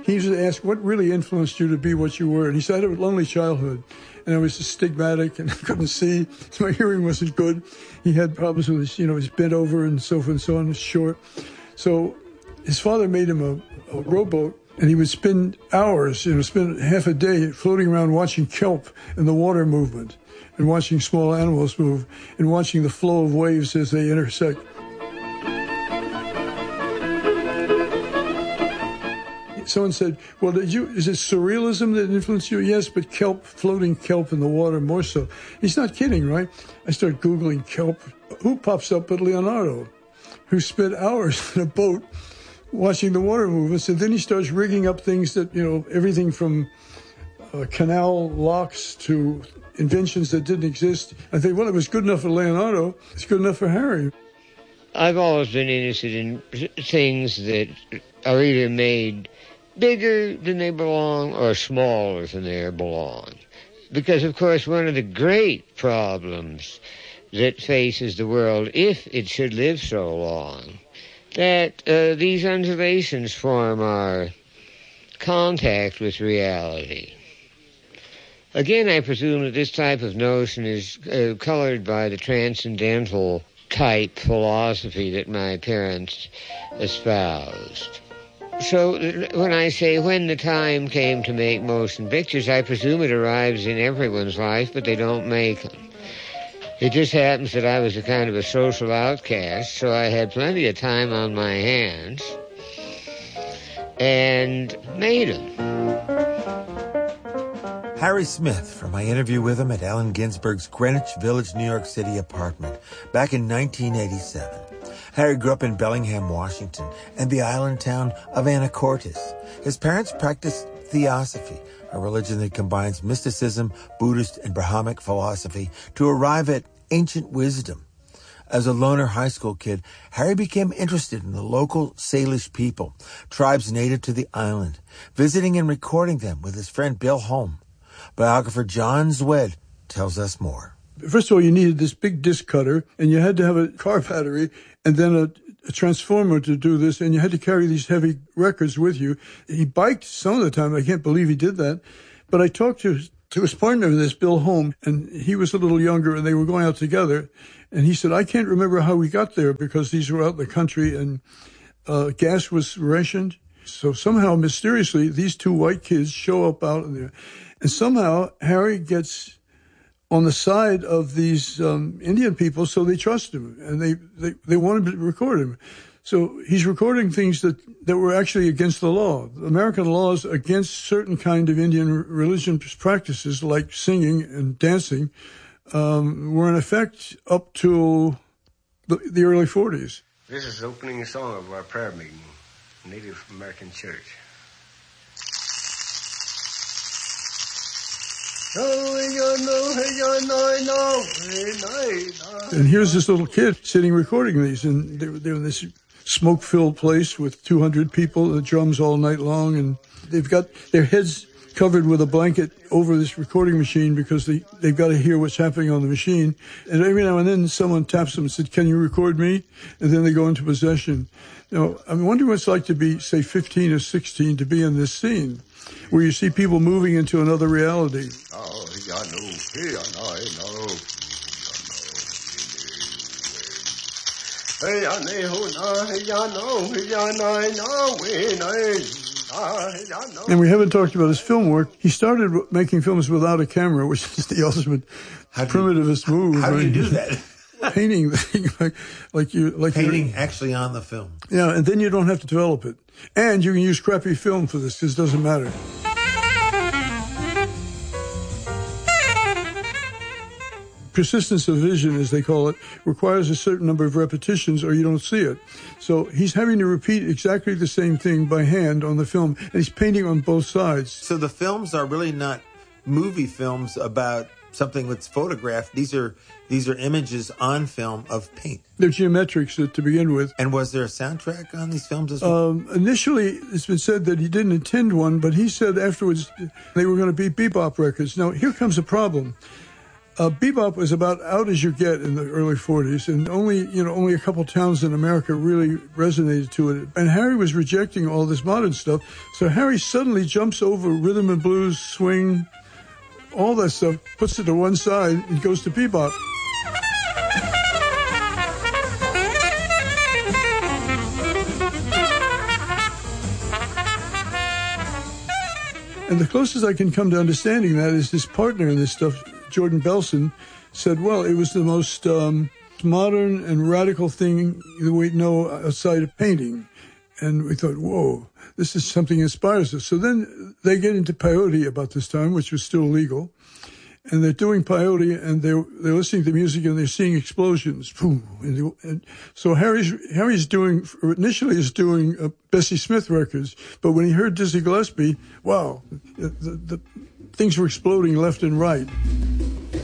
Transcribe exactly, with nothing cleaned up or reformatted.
he used to ask, what really influenced you to be what you were? And he said, I had a lonely childhood, and I was astigmatic, and I couldn't see. My hearing wasn't good. He had problems with his, you know, his bent over and so forth and so on, was short. So his father made him a, a rowboat, and he would spend hours, you know, spend half a day floating around watching kelp and the water movement, and watching small animals move, and watching the flow of waves as they intersect. Someone said, well, did you, is it surrealism that influenced you? Yes, but kelp, floating kelp in the water more so. He's not kidding, right? I start Googling kelp. Who pops up but Leonardo, who spent hours in a boat watching the water movements, and then he starts rigging up things that, you know, everything from uh, canal locks to inventions that didn't exist. I think, well, it was good enough for Leonardo, it's good enough for Harry. I've always been interested in things that are either made bigger than they belong or smaller than they belong. Because, of course, one of the great problems that faces the world, if it should live so long, that uh, these undulations form our contact with reality. Again, I presume that this type of notion is uh, colored by the transcendental type philosophy that my parents espoused. So when I say when the time came to make motion pictures, I presume it arrives in everyone's life, but they don't make them. It just happens that I was a kind of a social outcast, so I had plenty of time on my hands and made them. Harry Smith, from my interview with him at Allen Ginsberg's Greenwich Village, New York City apartment back in nineteen eighty-seven. Harry grew up in Bellingham, Washington, and the island town of Anacortes. His parents practiced theosophy, a religion that combines mysticism, Buddhist, and Brahmic philosophy to arrive at ancient wisdom. As a loner high school kid, Harry became interested in the local Salish people, tribes native to the island, visiting and recording them with his friend Bill Holm. Biographer John Zwed tells us more. First of all, you needed this big disc cutter, and you had to have a car battery, and then a, a transformer to do this, and you had to carry these heavy records with you. He biked some of the time. I can't believe he did that. But I talked to, to his partner in this, Bill Holm, and he was a little younger, and they were going out together. And he said, I can't remember how we got there because these were out in the country, and uh, gas was rationed. So somehow, mysteriously, these two white kids show up out in there. And somehow, Harry gets on the side of these um, Indian people, so they trust him, and they, they, they wanted to record him. So he's recording things that, that were actually against the law. American laws against certain kind of Indian religion practices, like singing and dancing, um, were in effect up to the, the early forties. This is the opening song of our prayer meeting, Native American Church. And here's this little kid sitting recording these, and they're, they're in this smoke-filled place with two hundred people, the drums all night long, and they've got their heads covered with a blanket over this recording machine because they, they've got to hear what's happening on the machine. And every now and then someone taps them and said, can you record me? And then they go into possession. Now, I'm wondering what it's like to be, say, fifteen or sixteen, to be in this scene, where you see people moving into another reality. Oh, yeah, no, yeah, no, no. And we haven't talked about his film work. He started making films without a camera, which is the ultimate how primitivist you, move. How right? do you do that? Painting, like, like you, like painting actually on the film. Yeah, and then you don't have to develop it, and you can use crappy film for this because it doesn't matter. Persistence of vision, as they call it, requires a certain number of repetitions or you don't see it. So he's having to repeat exactly the same thing by hand on the film, and he's painting on both sides. So the films are really not movie films about something that's photographed. These are these are images on film of paint. They're geometrics to begin with. And was there a soundtrack on these films as well? Um, initially, it's been said that he didn't intend one, but he said afterwards they were going to be bebop records. Now, here comes a problem. Uh, bebop was about out as you get in the early forties, and only, you know, only a couple towns in America really resonated to it. And Harry was rejecting all this modern stuff, so Harry suddenly jumps over rhythm and blues, swing, all that stuff, puts it to one side, and goes to bebop. And the closest I can come to understanding that is his partner in this stuff, Jordan Belson, said, well, it was the most um, modern and radical thing that we know outside of painting. And we thought, whoa, this is something that inspires us. So then they get into peyote about this time, which was still legal. And they're doing peyote, and they're, they're listening to music, and they're seeing explosions. Boom. And, and so Harry's Harry's doing, initially is doing uh, Bessie Smith records, but when he heard Dizzy Gillespie, wow, the, the, the things were exploding left and right.